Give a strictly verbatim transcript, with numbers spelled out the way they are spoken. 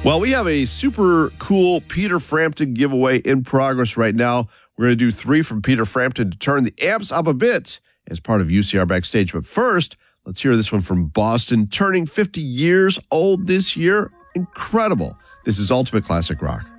Well, we have a super cool Peter Frampton giveaway in progress right now. We're going to do three from Peter Frampton to turn the amps up a bit as part of U C R Backstage. But first, let's hear this one from Boston, turning fifty years old this year. Incredible. This is Ultimate Classic Rock.